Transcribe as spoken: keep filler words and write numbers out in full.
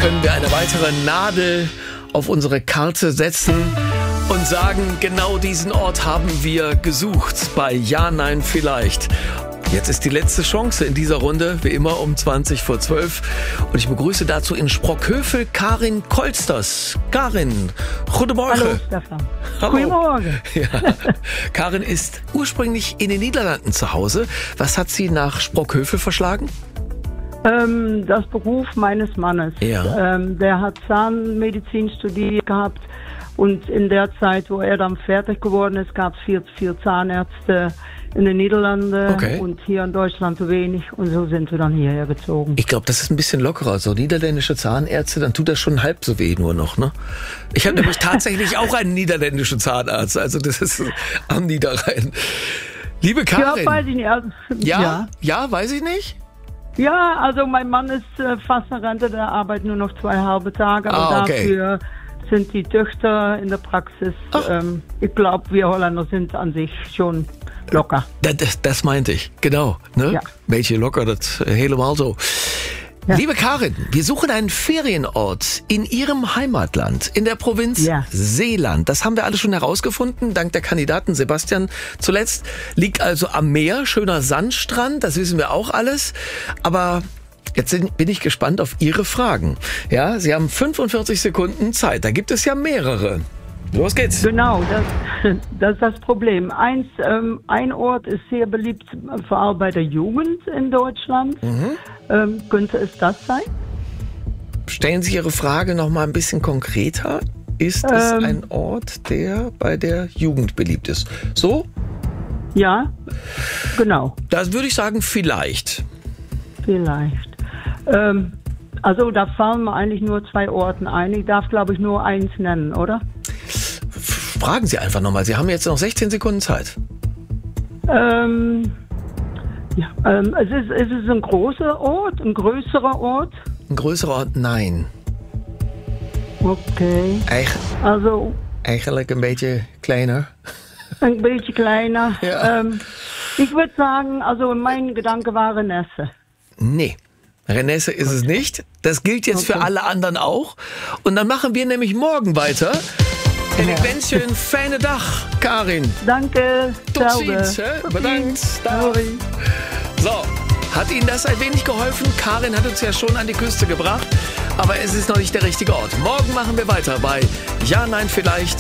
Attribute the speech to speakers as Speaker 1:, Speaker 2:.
Speaker 1: können wir eine weitere Nadel auf unsere Karte setzen und sagen, genau diesen Ort haben wir gesucht bei Ja, Nein, Vielleicht. Jetzt ist die letzte Chance in dieser Runde, wie immer um zwanzig vor zwölf. Und ich begrüße dazu in Sprockhövel Karin Kolsters. Karin, guten Morgen.
Speaker 2: Hallo, Stefan.
Speaker 1: Hallo.
Speaker 2: Guten Morgen.
Speaker 1: Ja. Karin ist ursprünglich in den Niederlanden zu Hause. Was hat sie nach Sprockhövel verschlagen?
Speaker 2: Ähm, das Beruf meines Mannes.
Speaker 1: Ja.
Speaker 2: Ähm, der hat Zahnmedizin studiert gehabt. Und in der Zeit, wo er dann fertig geworden ist, gab es vier, vier Zahnärzte in den Niederlanden
Speaker 1: Okay.
Speaker 2: und hier in Deutschland zu wenig. Und so sind wir dann hierher gezogen.
Speaker 1: Ich glaube, das ist ein bisschen lockerer. So niederländische Zahnärzte, dann tut das schon halb so weh nur noch, ne? Ich habe nämlich tatsächlich auch einen niederländischen Zahnarzt. Also das ist am Niederrhein. Liebe Karin.
Speaker 2: Ja, weiß ich nicht. Also,
Speaker 1: ja,
Speaker 2: ja.
Speaker 1: ja, weiß ich nicht.
Speaker 2: Ja, also mein Mann ist äh, fast in Rente, der arbeitet nur noch zwei halbe Tage. Aber
Speaker 1: Ah, okay.
Speaker 2: dafür sind die Töchter in der Praxis. Ähm, ich glaube, wir Holländer sind an sich schon locker.
Speaker 1: Das, das, das meinte ich, genau. Ne?
Speaker 2: Ja.
Speaker 1: Beetje locker, das helemaal so.
Speaker 2: Ja.
Speaker 1: Liebe Karin, wir suchen einen Ferienort in Ihrem Heimatland, in der Provinz
Speaker 2: Ja.
Speaker 1: Seeland. Das haben wir alle schon herausgefunden, dank der Kandidaten Sebastian zuletzt. Liegt also am Meer, schöner Sandstrand, das wissen wir auch alles. Aber jetzt sind, bin ich gespannt auf Ihre Fragen. Ja, Sie haben fünfundvierzig Sekunden Zeit, da gibt es ja mehrere. Los geht's.
Speaker 2: Genau, das, das ist das Problem. Eins, ähm, ein Ort ist sehr beliebt, vor allem bei der Jugend in Deutschland.
Speaker 1: Mhm.
Speaker 2: Ähm, könnte es das sein?
Speaker 1: Stellen Sie Ihre Frage noch mal ein bisschen konkreter. Ist es
Speaker 2: Ähm.
Speaker 1: ein Ort, der bei der Jugend beliebt ist? So?
Speaker 2: Ja, genau,
Speaker 1: Das würde ich sagen, vielleicht.
Speaker 2: vielleicht. Ähm, also da fallen mir eigentlich nur zwei Orte ein. Ich darf, glaube ich, nur eins nennen, oder?
Speaker 1: Fragen Sie einfach nochmal. Sie haben jetzt noch sechzehn Sekunden Zeit.
Speaker 2: Ähm, ja, ähm, es, ist, es ist ein großer Ort, ein größerer Ort.
Speaker 1: Ein größerer Ort? Nein.
Speaker 2: Okay,
Speaker 1: Eig
Speaker 2: also
Speaker 1: eigenlijk een beetje kleiner.
Speaker 2: ein bisschen kleiner.
Speaker 1: Ja.
Speaker 2: Ähm, ich würde sagen, also mein Gedanke war Renesse.
Speaker 1: Nee. Renesse ist es nicht. Das gilt jetzt für
Speaker 2: Okay.
Speaker 1: alle anderen auch. Und dann machen wir nämlich morgen weiter. En ik wens je een fijne dag, Karin.
Speaker 2: Danke,
Speaker 1: Tot
Speaker 2: selbe.
Speaker 1: ziens, hè?
Speaker 2: Tot
Speaker 1: Bedankt.
Speaker 2: ziens.
Speaker 1: Dag.
Speaker 2: Hoi.
Speaker 1: So, hat Ihnen das ein wenig geholfen? Karin hat uns ja schon an die Küste gebracht, aber es ist noch nicht der richtige Ort. Morgen machen wir weiter bei Ja, Nein, Vielleicht.